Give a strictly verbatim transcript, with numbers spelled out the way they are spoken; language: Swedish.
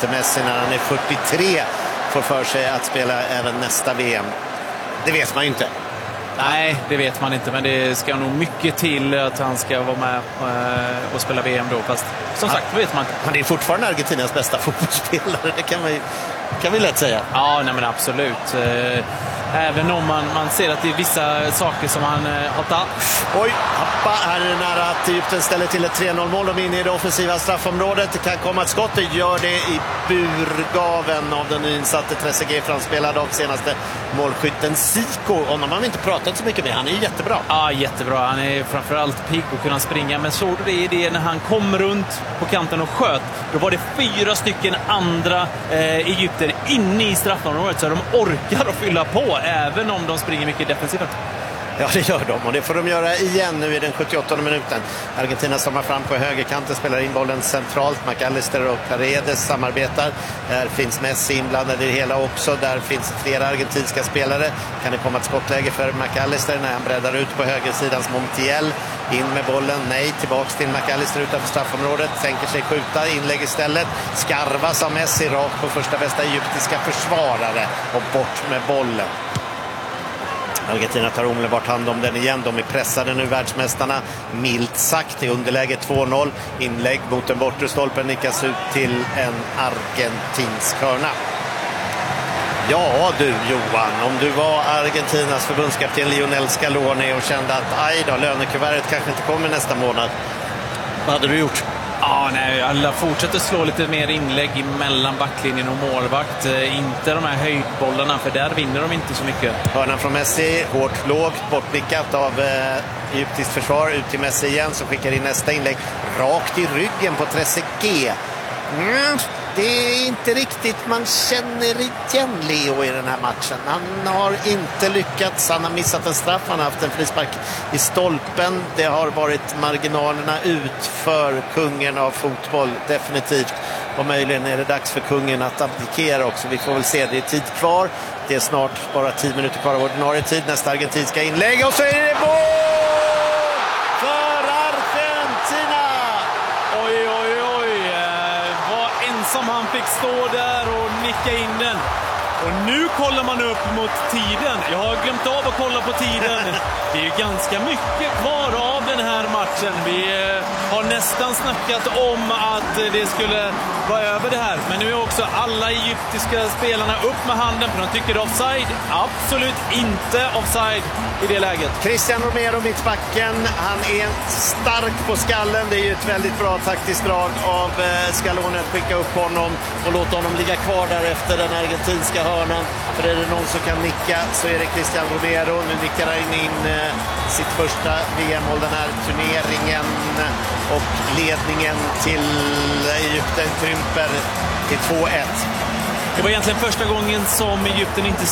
inte Messi när han är fyrtiotre får för sig att spela även nästa V M. Det vet man ju inte. Nej, det vet man inte, men det ska nog mycket till att han ska vara med och spela V M då. Fast som sagt, det vet man inte. Han är fortfarande Argentinas bästa fotbollsspelare, det kan vi, kan vi lätt säga. Ja, nej men absolut. Även om man, man ser att det är vissa saker som han har tagit. Oj, hoppa, här är det nära att Egypten ställer till ett tre noll mål. De är inne i det offensiva straffområdet. Det kan komma ett skott. Det gör det i burgaven av den nyinsatte Trezeguet, framspelad av senaste målskytten Zico. Honom har vi inte pratat så mycket med. Han är jättebra. Ja, jättebra. Han är framförallt pigg och kunna springa. Men såg du det i det när han kom runt på kanten och sköt? Då var det fyra stycken andra eh, Egypter inne i straffområdet, så de orkar att fylla på även om de springer mycket defensivt. Ja, det gör de, och det får de göra igen nu i den sjuttioåttonde minuten. Argentina stormar fram på högerkanten, spelar in bollen centralt. McAllister och Paredes samarbetar. Där finns Messi inblandad i det hela också. Där finns flera argentinska spelare. Kan det komma ett skottläge för McAllister när han breddar ut på högersidans Montiel. In med bollen, nej, tillbaks till McAllister utanför straffområdet. Tänker sig skjuta, inlägg istället. Skarvas av Messi rakt på första bästa egyptiska försvarare och bort med bollen. Argentina tar omedelbart hand om den igen. De är pressade nu, världsmästarna. Milt sagt i underläge två noll. Inlägg mot den bortre stolpen nickas ut till en argentinsk hörna. Ja du Johan, om du var Argentinas förbundskapten Lionel Scaloni och kände att aj då, lönekuvertet kanske inte kommer nästa månad. Vad hade du gjort? Ja, nej, alla fortsätter slå lite mer inlägg mellan backlinjen och målvakt. Inte de här höjdbollarna, för där vinner de inte så mycket. Hörnan från Messi, hårt lågt, bortnickat av eh, egyptiskt försvar. Ut till Messi igen, som skickar in nästa inlägg. Rakt i ryggen på Trezeguet. Mm, det är inte riktigt, man känner igen Leo i den här matchen. Han har inte lyckats, han har missat en straff, han har haft en frispark i stolpen. Det har varit marginalerna ut för kungen av fotboll, definitivt. Och möjligen är det dags för kungen att abdikera också. Vi får väl se, det är tid kvar. Det är snart bara tio minuter kvar av ordinarie tid. Nästa argentinska inlägg, och så är det mål för Argentina! Oj, oj, oj. Vad ensam han fick stå där och nicka in den. Och nu kollar man upp mot tiden. Jag har glömt av att kolla på tiden. Det är ju ganska mycket kvar av den här matchen. Vi har nästan snackat om att det skulle vara över det här. Men nu är också alla egyptiska spelarna upp med handen, för de tycker offside. Absolut inte offside i det läget. Christian Romero, mittbacken, han är stark på skallen. Det är ju ett väldigt bra taktiskt drag av Scaloni att skicka upp honom och låta honom ligga kvar där efter den argentinska hörnan. För är det någon som kan nicka så är det Christian Romero. Nu nickar han in eh, sitt första V M-mål den här turneringen, och ledningen till Egypten krymper till två ett. Det var egentligen första gången som Egypten inte